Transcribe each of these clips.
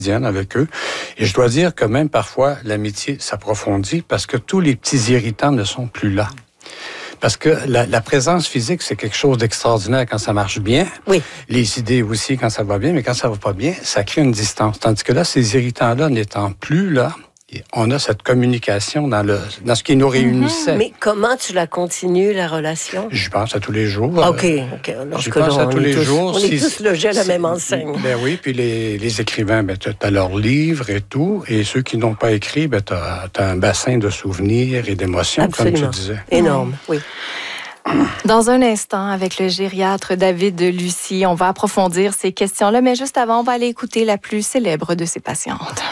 avec eux. Et je dois dire que même parfois, l'amitié s'approfondit parce que tous les petits irritants ne sont plus là. Parce que la présence physique, c'est quelque chose d'extraordinaire quand ça marche bien. Oui. Les idées aussi quand ça va bien, mais quand ça va pas bien, ça crée une distance. Tandis que là, ces irritants-là n'étant plus là, on a cette communication dans ce qui nous réunissait. Mais comment tu la continues, la relation? Je pense à tous les jours. OK. Je pense à tous les jours. On est tous logés à la même enseigne. Ben oui, puis les écrivains, tu as leurs livres et tout, et ceux qui n'ont pas écrit, tu as un bassin de souvenirs et d'émotions, absolument, comme tu disais. Énorme, oui. Dans un instant, avec le gériatre David Lucier, on va approfondir ces questions-là, mais juste avant, on va aller écouter la plus célèbre de ses patientes.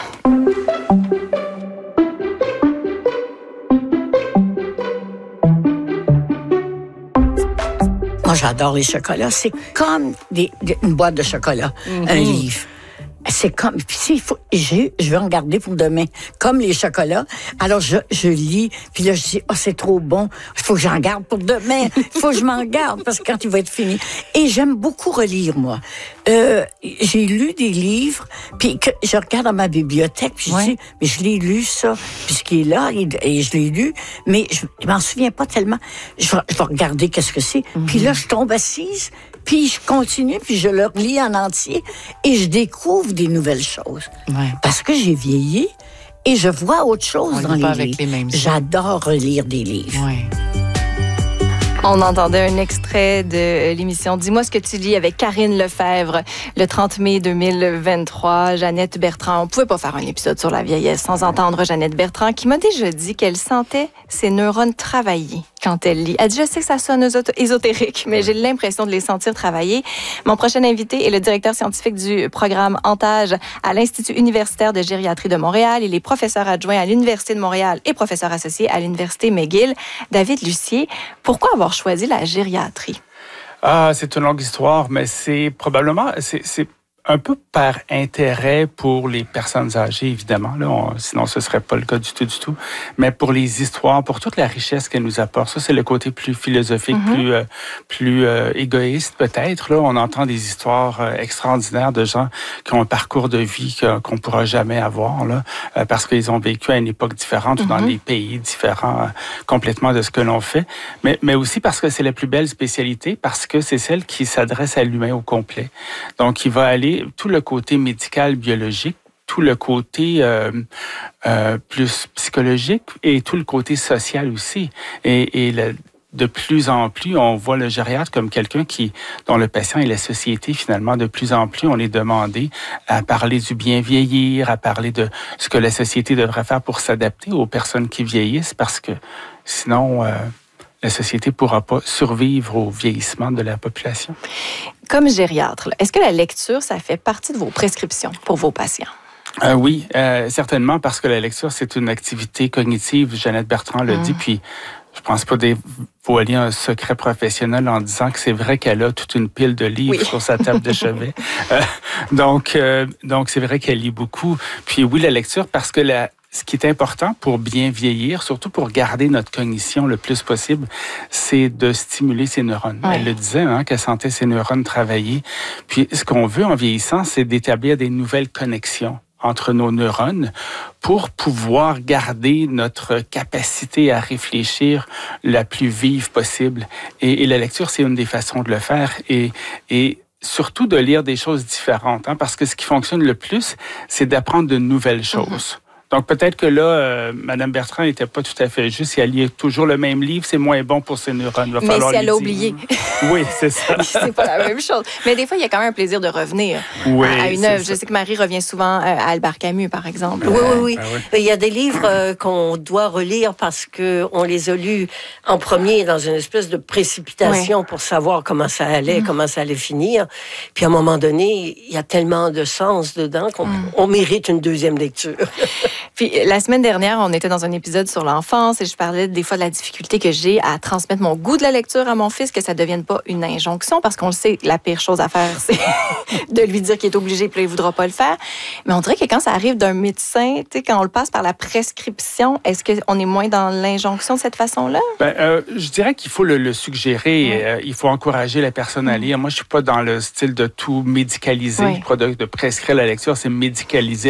Moi, j'adore les chocolats. C'est comme une boîte de chocolat, un livre. C'est comme, je vais en garder pour demain, comme les chocolats. Alors, je lis, puis là, je dis, c'est trop bon, il faut que j'en garde pour demain, il faut que je m'en garde, parce que quand il va être fini. Et j'aime beaucoup relire, moi. J'ai lu des livres, puis que je regarde dans ma bibliothèque, puis je dis, mais je l'ai lu, ça, puisqu'il est là, et je l'ai lu, mais je m'en souviens pas tellement. Je vais regarder qu'est-ce que c'est. Puis là, je tombe assise, puis je continue, puis je le relis en entier, et je découvre des nouvelles choses. Ouais. Parce que j'ai vieilli, et je vois autre chose dans les livres. J'adore relire des livres. Ouais. On entendait un extrait de l'émission Dis-moi ce que tu lis avec Karine Lefebvre le 30 mai 2023. Jeannette Bertrand, on pouvait pas faire un épisode sur la vieillesse sans entendre Jeannette Bertrand qui m'a déjà dit qu'elle sentait ses neurones travailler quand elle lit. Elle dit, je sais que ça sonne ésotérique, mais j'ai l'impression de les sentir travailler. Mon prochain invité est le directeur scientifique du programme Antage à l'Institut universitaire de gériatrie de Montréal. Il est professeur adjoint à l'Université de Montréal et professeur associé à l'Université McGill. David Lucier, pourquoi avoir choisi la gériatrie? C'est une longue histoire, mais c'est probablement... C'est un peu par intérêt pour les personnes âgées, évidemment. Là, sinon, ce ne serait pas le cas du tout. Mais pour les histoires, pour toute la richesse qu'elles nous apportent, ça, c'est le côté plus philosophique, plus égoïste peut-être. Là, on entend des histoires extraordinaires de gens qui ont un parcours de vie qu'on ne pourra jamais avoir, là, parce qu'ils ont vécu à une époque différente ou dans des pays différents complètement de ce que l'on fait. Mais aussi parce que c'est la plus belle spécialité, parce que c'est celle qui s'adresse à l'humain au complet. Donc, il va aller tout le côté médical, biologique, tout le côté plus psychologique et tout le côté social aussi. De plus en plus, on voit le gériatre comme quelqu'un dont le patient et la société, finalement, de plus en plus, on est demandé à parler du bien vieillir, à parler de ce que la société devrait faire pour s'adapter aux personnes qui vieillissent, parce que sinon... la société ne pourra pas survivre au vieillissement de la population. Comme gériatre, est-ce que la lecture, ça fait partie de vos prescriptions pour vos patients? Oui, certainement, parce que la lecture, c'est une activité cognitive. Jeannette Bertrand l'a dit, puis je pense pas dévoiler un secret professionnel en disant que c'est vrai qu'elle a toute une pile de livres sur sa table de chevet. Donc, c'est vrai qu'elle lit beaucoup. Puis oui, la lecture, parce que ce qui est important pour bien vieillir, surtout pour garder notre cognition le plus possible, c'est de stimuler ses neurones. Ouais. Elle le disait, qu'elle sentait ses neurones travailler. Puis ce qu'on veut en vieillissant, c'est d'établir des nouvelles connexions entre nos neurones pour pouvoir garder notre capacité à réfléchir la plus vive possible. Et la lecture, c'est une des façons de le faire. Et surtout de lire des choses différentes, parce que ce qui fonctionne le plus, c'est d'apprendre de nouvelles choses. Donc, peut-être que là, Mme Bertrand n'était pas tout à fait juste. Si elle lit toujours le même livre, c'est moins bon pour ses neurones. Mais si elle l'a oublié. Oui, c'est ça. C'est pas la même chose. Mais des fois, il y a quand même un plaisir de revenir à une œuvre. Je sais que Marie revient souvent à Albert Camus, par exemple. Oui. Il y a des livres qu'on doit relire parce qu'on les a lus en premier dans une espèce de précipitation pour savoir comment ça allait, comment ça allait finir. Puis à un moment donné, il y a tellement de sens dedans qu'on mérite une deuxième lecture. Puis la semaine dernière, on était dans un épisode sur l'enfance et je parlais des fois de la difficulté que j'ai à transmettre mon goût de la lecture à mon fils, que ça ne devienne pas une injonction, parce qu'on le sait, la pire chose à faire, c'est de lui dire qu'il est obligé, puis là, il ne voudra pas le faire. Mais on dirait que quand ça arrive d'un médecin, tu sais, quand on le passe par la prescription, est-ce qu'on est moins dans l'injonction de cette façon-là? Je dirais qu'il faut le suggérer. Il faut encourager la personne à lire. Moi, je ne suis pas dans le style de tout médicaliser, de prescrire la lecture, c'est médicaliser